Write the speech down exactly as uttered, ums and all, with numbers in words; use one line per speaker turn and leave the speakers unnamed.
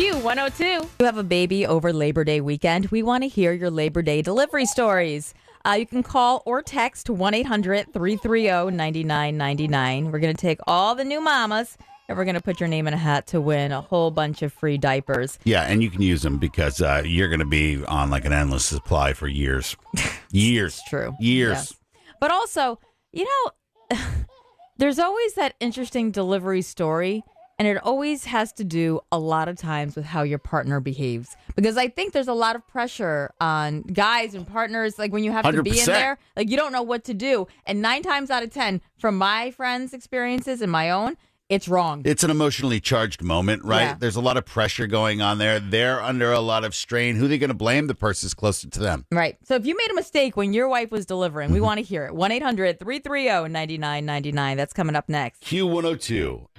Q one oh two. You have a baby over Labor Day weekend. We want to hear your Labor Day delivery stories. Uh, you can call or text one eight hundred three three zero nine nine nine nine. We're going to take all the new mamas and we're going to put your name in a hat to win a whole bunch of free diapers.
Yeah, and you can use them because uh, you're going to be on like an endless supply for years. Years.
It's true.
Years.
Yes. But also, you know, there's always that interesting delivery story. And it always has to do a lot of times with how your partner behaves. Because I think there's a lot of pressure on guys and partners. Like when you have to be in there, like you don't know what to do. And nine times out of ten, from my friends' experiences and my own, it's wrong.
It's an emotionally charged moment, right?
Yeah.
There's a lot of pressure going on there. They're under a lot of strain. Who are they going to blame? The person's closer to them.
Right. So if you made a mistake when your wife was delivering, we want to hear it. one eight hundred three three zero nine nine nine nine. That's coming up next.
Q one oh two.